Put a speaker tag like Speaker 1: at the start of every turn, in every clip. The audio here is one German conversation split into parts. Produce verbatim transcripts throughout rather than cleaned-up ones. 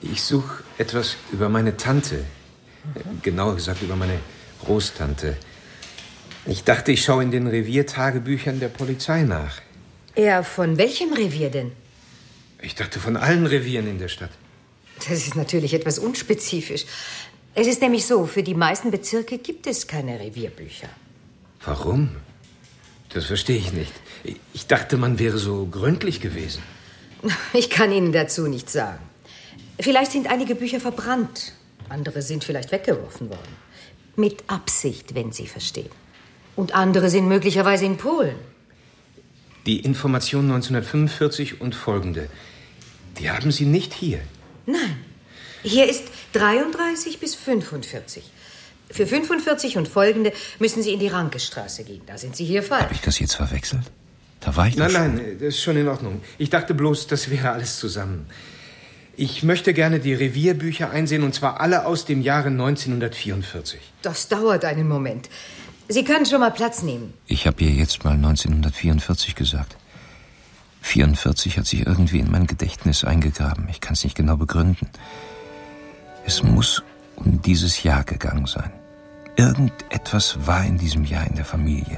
Speaker 1: Ich suche etwas über meine Tante. Mhm. Genauer gesagt über meine Großtante. Ich dachte, ich schaue in den Reviertagebüchern der Polizei nach.
Speaker 2: Ja, von welchem Revier denn?
Speaker 1: Ich dachte, von allen Revieren in der Stadt.
Speaker 2: Das ist natürlich etwas unspezifisch. Es ist nämlich so, für die meisten Bezirke gibt es keine Revierbücher.
Speaker 1: Warum? Das verstehe ich nicht. Ich dachte, man wäre so gründlich gewesen.
Speaker 2: Ich kann Ihnen dazu nichts sagen. Vielleicht sind einige Bücher verbrannt. Andere sind vielleicht weggeworfen worden. Mit Absicht, wenn Sie verstehen. Und andere sind möglicherweise in Polen.
Speaker 1: Die Informationen neunzehnhundertfünfundvierzig und folgende, die haben Sie nicht hier?
Speaker 2: Nein. Hier ist dreiunddreißig bis fünfundvierzig. Für fünfundvierzig und folgende müssen Sie in die Rankestraße gehen. Da sind Sie hier falsch.
Speaker 3: Habe ich das jetzt verwechselt? Da war ich doch
Speaker 1: Nein,
Speaker 3: schon.
Speaker 1: nein, das ist schon in Ordnung. Ich dachte bloß, das wäre alles zusammen. Ich möchte gerne die Revierbücher einsehen, und zwar alle aus dem Jahre neunzehnhundertvierundvierzig.
Speaker 2: Das dauert einen Moment. Sie können schon mal Platz nehmen.
Speaker 3: Ich habe ihr jetzt mal neunzehnhundertvierundvierzig gesagt. vierundvierzig hat sich irgendwie in mein Gedächtnis eingegraben. Ich kann es nicht genau begründen. Es muss um dieses Jahr gegangen sein. Irgendetwas war in diesem Jahr in der Familie.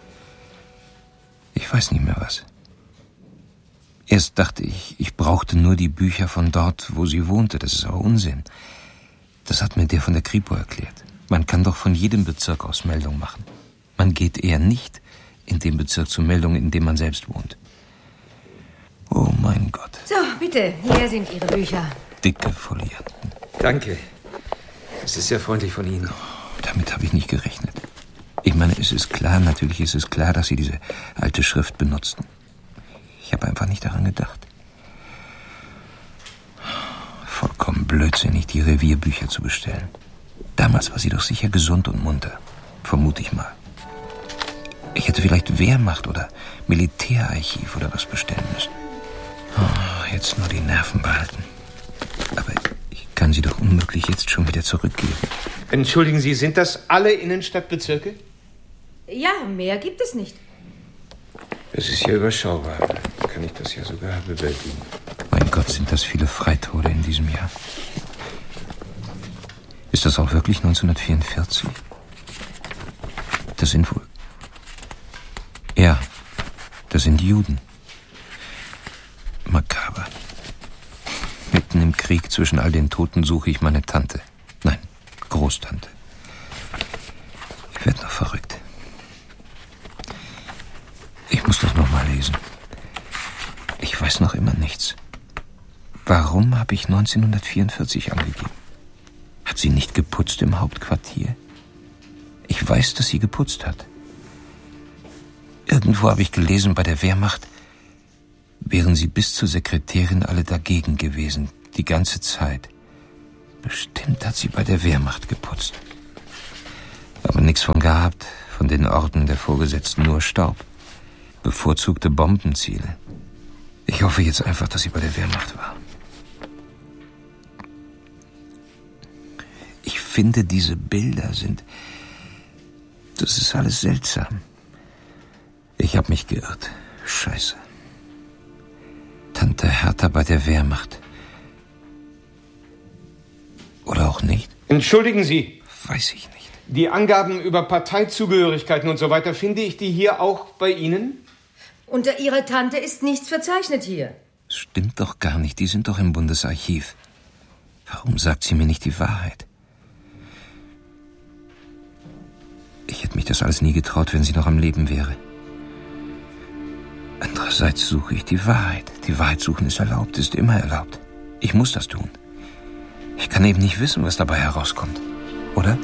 Speaker 3: Ich weiß nicht mehr was. Erst dachte ich, ich brauchte nur die Bücher von dort, wo sie wohnte. Das ist aber Unsinn. Das hat mir der von der Kripo erklärt. Man kann doch von jedem Bezirk aus Meldung machen. Man geht eher nicht in den Bezirk zur Meldung, in dem man selbst wohnt. Oh mein Gott.
Speaker 2: So, bitte, hier sind Ihre Bücher.
Speaker 3: Dicke Folien.
Speaker 1: Danke. Das ist sehr freundlich von Ihnen.
Speaker 3: Damit habe ich nicht gerechnet. Ich meine, es ist klar, natürlich ist es klar, dass Sie diese alte Schrift benutzten. Ich habe einfach nicht daran gedacht. Vollkommen blödsinnig, die Revierbücher zu bestellen. Damals war sie doch sicher gesund und munter. Vermute ich mal. Ich hätte vielleicht Wehrmacht oder Militärarchiv oder was bestellen müssen. Oh, jetzt nur die Nerven behalten. Aber ich kann sie doch unmöglich jetzt schon wieder zurückgeben.
Speaker 1: Entschuldigen Sie, sind das alle Innenstadtbezirke?
Speaker 2: Ja, mehr gibt es nicht.
Speaker 1: Es ist ja überschaubar. Dann kann ich das ja sogar bewältigen.
Speaker 3: Mein Gott, sind das viele Freitode in diesem Jahr. Ist das auch wirklich neunzehnhundertvierundvierzig? Das sind wohl... Ja, das sind Juden. Makaber. Mitten im Krieg zwischen all den Toten suche ich meine Tante. Nein, Großtante. Ich werde noch verrückt. Ich muss das noch mal lesen. Ich weiß noch immer nichts. Warum habe ich neunzehnhundertvierundvierzig angegeben? Hat sie nicht geputzt im Hauptquartier? Ich weiß, dass sie geputzt hat. Irgendwo habe ich gelesen, bei der Wehrmacht wären sie bis zur Sekretärin alle dagegen gewesen, die ganze Zeit. Bestimmt hat sie bei der Wehrmacht geputzt. Aber nichts von gehabt, von den Orden der Vorgesetzten, nur Staub. Bevorzugte Bombenziele. Ich hoffe jetzt einfach, dass sie bei der Wehrmacht war. Ich finde, diese Bilder sind... Das ist alles seltsam. Ich habe mich geirrt. Scheiße. Tante Hertha bei der Wehrmacht. Oder auch nicht?
Speaker 1: Entschuldigen Sie.
Speaker 3: Weiß ich nicht.
Speaker 1: Die Angaben über Parteizugehörigkeiten und so weiter, finde ich die hier auch bei Ihnen?
Speaker 2: Unter Ihrer Tante ist nichts verzeichnet hier.
Speaker 3: Das stimmt doch gar nicht. Die sind doch im Bundesarchiv. Warum sagt sie mir nicht die Wahrheit? Ich hätte mich das alles nie getraut, wenn sie noch am Leben wäre. Andererseits suche ich die Wahrheit. Die Wahrheit suchen ist erlaubt, ist immer erlaubt. Ich muss das tun. Ich kann eben nicht wissen, was dabei herauskommt. Oder?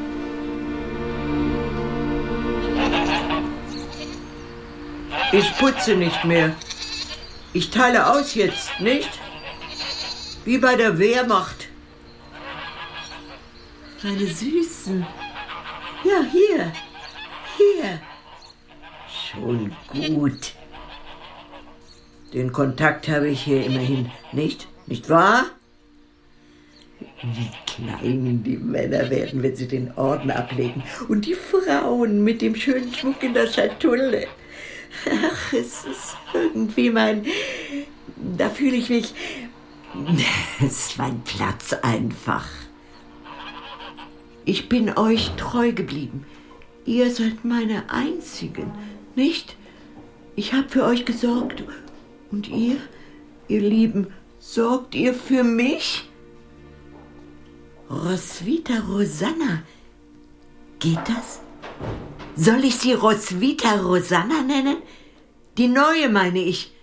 Speaker 4: Ich putze nicht mehr. Ich teile aus jetzt, nicht? Wie bei der Wehrmacht. Meine Süßen. Ja, hier. Hier. Schon gut. Den Kontakt habe ich hier immerhin nicht. Nicht wahr? Wie klein die Männer werden, wenn sie den Orden ablegen. Und die Frauen mit dem schönen Schmuck in der Schatulle. Ach, es ist irgendwie mein... Da fühle ich mich Es ist mein Platz einfach. Ich bin euch treu geblieben. Ihr seid meine Einzigen, nicht? Ich habe für euch gesorgt. Und ihr, ihr Lieben, sorgt ihr für mich? Roswitha Rosanna. Geht das? Soll ich sie Roswitha Rosanna nennen? Die neue, meine ich.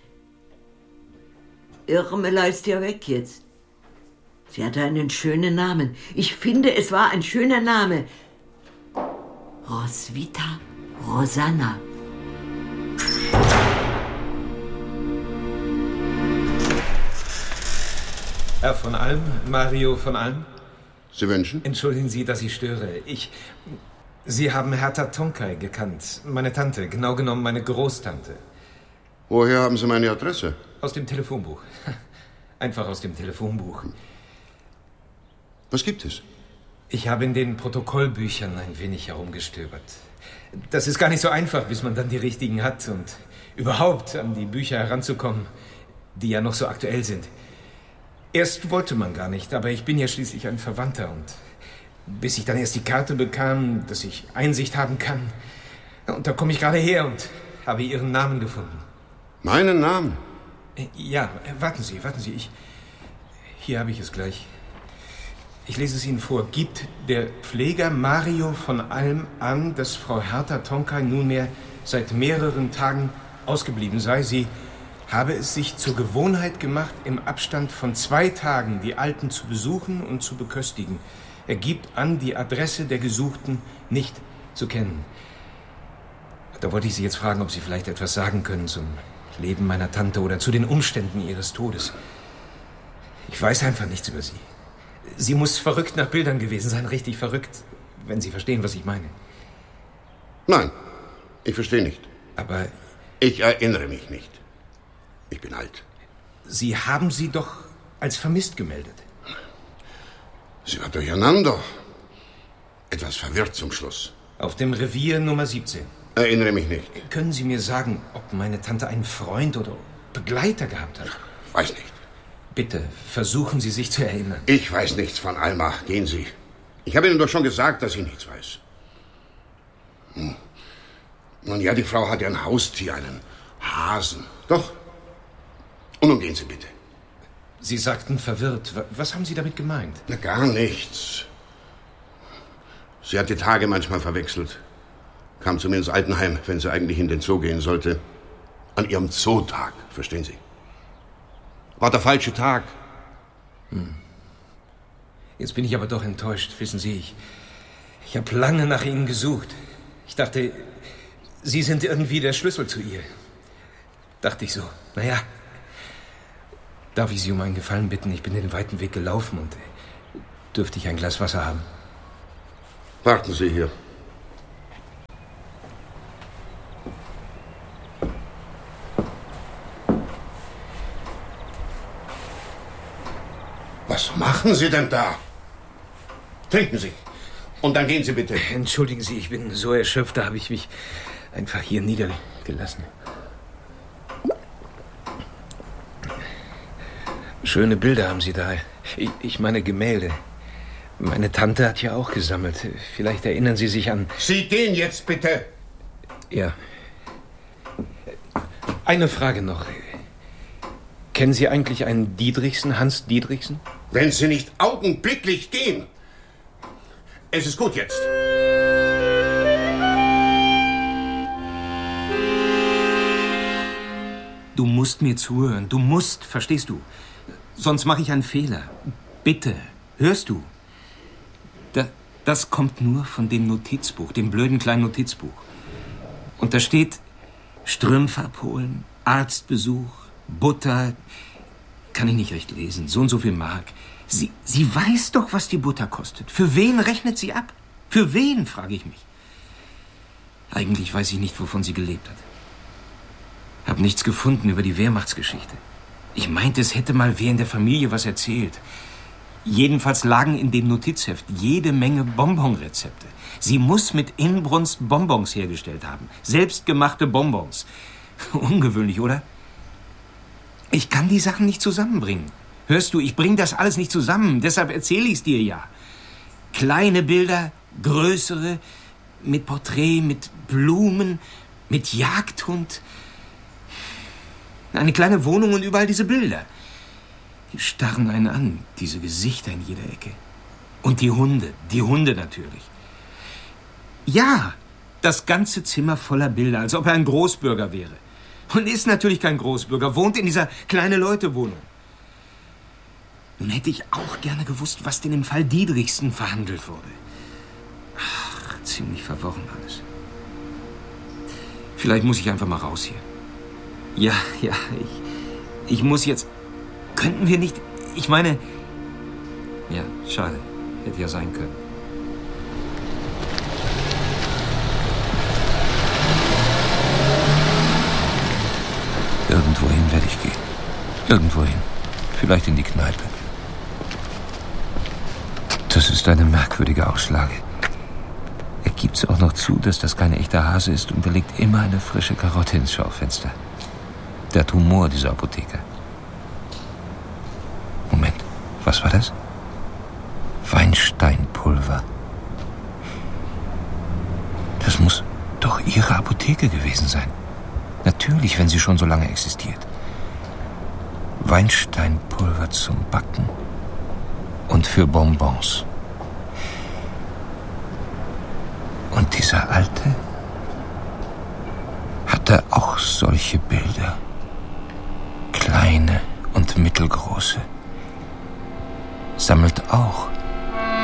Speaker 4: Irmela ist ja weg jetzt. Sie hatte einen schönen Namen. Ich finde, es war ein schöner Name. Roswitha Rosanna.
Speaker 1: Herr von Alm, Mario von Alm.
Speaker 5: Sie wünschen?
Speaker 1: Entschuldigen Sie, dass ich störe. Ich... Sie haben Hertha Tonkay gekannt. Meine Tante, genau genommen meine Großtante.
Speaker 5: Woher haben Sie meine Adresse?
Speaker 1: Aus dem Telefonbuch. Einfach aus dem Telefonbuch.
Speaker 5: Was gibt es?
Speaker 1: Ich habe in den Protokollbüchern ein wenig herumgestöbert. Das ist gar nicht so einfach, bis man dann die richtigen hat und überhaupt an die Bücher heranzukommen, die ja noch so aktuell sind. Erst wollte man gar nicht, aber ich bin ja schließlich ein Verwandter und bis ich dann erst die Karte bekam, dass ich Einsicht haben kann, und da komme ich gerade her und habe Ihren Namen gefunden.
Speaker 5: Meinen Namen?
Speaker 1: Ja, warten Sie, warten Sie, ich... Hier habe ich es gleich. Ich lese es Ihnen vor. Gibt der Pfleger Mario von Alm an, dass Frau Hertha Tonkay nunmehr seit mehreren Tagen ausgeblieben sei. Sie habe es sich zur Gewohnheit gemacht, im Abstand von zwei Tagen die Alten zu besuchen und zu beköstigen. Er gibt an, die Adresse der Gesuchten nicht zu kennen. Da wollte ich Sie jetzt fragen, ob Sie vielleicht etwas sagen können zum Leben meiner Tante oder zu den Umständen ihres Todes. Ich weiß einfach nichts über sie. Sie muss verrückt nach Bildern gewesen sein, richtig verrückt, wenn Sie verstehen, was ich meine.
Speaker 5: Nein, ich verstehe nicht.
Speaker 1: Aber...
Speaker 5: Ich erinnere mich nicht. Ich bin alt.
Speaker 1: Sie haben sie doch als vermisst gemeldet.
Speaker 5: Sie war durcheinander. Etwas verwirrt zum Schluss.
Speaker 1: Auf dem Revier Nummer siebzehn.
Speaker 5: Erinnere mich nicht.
Speaker 1: Können Sie mir sagen, ob meine Tante einen Freund oder Begleiter gehabt hat?
Speaker 5: Weiß nicht.
Speaker 1: Bitte, versuchen Sie sich zu erinnern.
Speaker 5: Ich weiß nichts von Alma. Gehen Sie. Ich habe Ihnen doch schon gesagt, dass ich nichts weiß. Hm. Nun ja, die Frau hat ja ein Haustier, einen Hasen. Doch. Und nun gehen Sie bitte.
Speaker 1: Sie sagten verwirrt. Was haben Sie damit gemeint?
Speaker 5: Na, gar nichts. Sie hat die Tage manchmal verwechselt. Kam zu mir ins Altenheim, wenn sie eigentlich in den Zoo gehen sollte. An ihrem Zootag, verstehen Sie? War der falsche Tag.
Speaker 1: Hm. Jetzt bin ich aber doch enttäuscht, wissen Sie. Ich, ich habe lange nach Ihnen gesucht. Ich dachte, Sie sind irgendwie der Schlüssel zu ihr. Dachte ich so. Naja, darf ich Sie um einen Gefallen bitten? Ich bin den weiten Weg gelaufen und dürfte ich ein Glas Wasser haben?
Speaker 5: Warten Sie hier. Was machen Sie denn da? Trinken Sie. Und dann gehen Sie bitte.
Speaker 1: Entschuldigen Sie, ich bin so erschöpft, da habe ich mich einfach hier niedergelassen. Schöne Bilder haben Sie da. Ich, ich meine Gemälde. Meine Tante hat ja auch gesammelt. Vielleicht erinnern Sie sich an...
Speaker 5: Sie gehen jetzt bitte.
Speaker 1: Ja. Eine Frage noch. Kennen Sie eigentlich einen Dietrichsen, Hans Dietrichsen?
Speaker 5: Wenn Sie nicht augenblicklich gehen. Es ist gut jetzt.
Speaker 1: Du musst mir zuhören. Du musst, verstehst du? Sonst mache ich einen Fehler. Bitte, hörst du? Da, das kommt nur von dem Notizbuch, dem blöden kleinen Notizbuch. Und da steht Strümpfe abholen, Arztbesuch, Butter. Kann ich nicht recht lesen. So und so viel Mark. Sie, sie weiß doch, was die Butter kostet. Für wen rechnet sie ab? Für wen, frage ich mich. Eigentlich weiß ich nicht, wovon sie gelebt hat. Hab nichts gefunden über die Wehrmachtsgeschichte. Ich meinte, es hätte mal wer in der Familie was erzählt. Jedenfalls lagen in dem Notizheft jede Menge Bonbonrezepte. Sie muss mit Inbrunst Bonbons hergestellt haben. Selbstgemachte Bonbons. Ungewöhnlich, oder? Ich kann die Sachen nicht zusammenbringen. Hörst du, ich bring das alles nicht zusammen, deshalb erzähle ich es dir ja. Kleine Bilder, größere, mit Porträt, mit Blumen, mit Jagdhund. Eine kleine Wohnung und überall diese Bilder. Die starren einen an, diese Gesichter in jeder Ecke. Und die Hunde, die Hunde natürlich. Ja, das ganze Zimmer voller Bilder, als ob er ein Großbürger wäre. Und ist natürlich kein Großbürger, wohnt in dieser kleinen Leute-Wohnung. Nun hätte ich auch gerne gewusst, was denn im Fall Dietrichsen verhandelt wurde. Ach, ziemlich verworren alles. Vielleicht muss ich einfach mal raus hier. Ja, ja, ich, ich muss jetzt... Könnten wir nicht... Ich meine... Ja, schade. Hätte ja sein können.
Speaker 3: Irgendwohin werde ich gehen. Irgendwohin. Vielleicht in die Kneipe. Das ist eine merkwürdige Aussage. Er gibt's auch noch zu, dass das kein echter Hase ist und er legt immer eine frische Karotte ins Schaufenster. Der hat Humor, dieser Apotheker. Moment, was war das? Weinsteinpulver. Das muss doch Ihre Apotheke gewesen sein. Natürlich, wenn sie schon so lange existiert. Weinsteinpulver zum Backen und für Bonbons. Und dieser Alte hatte auch solche Bilder. Kleine und mittelgroße. Sammelt auch